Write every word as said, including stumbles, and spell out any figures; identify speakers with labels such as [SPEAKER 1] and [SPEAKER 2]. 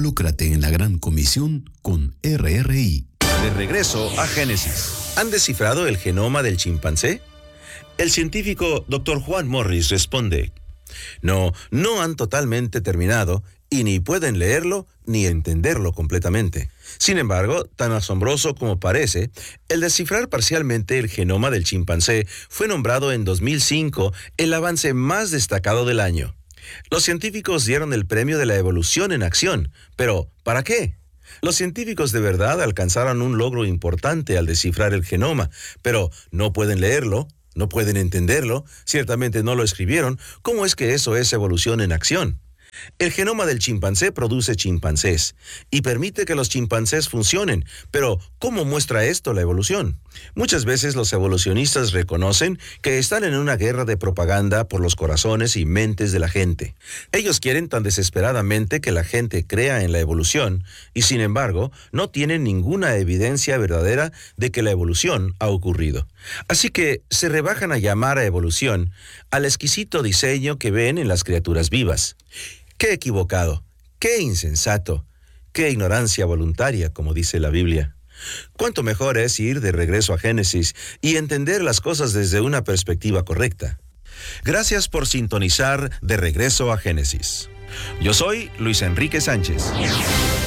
[SPEAKER 1] Involúcrate en la Gran Comisión con R R I.
[SPEAKER 2] De regreso a Génesis. ¿Han descifrado el genoma del chimpancé? El científico doctor Juan Morris responde: No, no han totalmente terminado y ni pueden leerlo ni entenderlo completamente. Sin embargo, tan asombroso como parece, el descifrar parcialmente el genoma del chimpancé fue nombrado en dos mil cinco el avance más destacado del año. Los científicos dieron el premio de la evolución en acción, pero ¿para qué? Los científicos de verdad alcanzaron un logro importante al descifrar el genoma, pero no pueden leerlo, no pueden entenderlo, ciertamente no lo escribieron. ¿Cómo es que eso es evolución en acción? El genoma del chimpancé produce chimpancés y permite que los chimpancés funcionen, pero ¿cómo muestra esto la evolución? Muchas veces los evolucionistas reconocen que están en una guerra de propaganda por los corazones y mentes de la gente. Ellos quieren tan desesperadamente que la gente crea en la evolución y, sin embargo, no tienen ninguna evidencia verdadera de que la evolución ha ocurrido. Así que se rebajan a llamar a evolución al exquisito diseño que ven en las criaturas vivas. ¡Qué equivocado! ¡Qué insensato! ¡Qué ignorancia voluntaria, como dice la Biblia! Cuánto mejor es ir de regreso a Génesis y entender las cosas desde una perspectiva correcta. Gracias por sintonizar De Regreso a Génesis. Yo soy Luis Enrique Sánchez.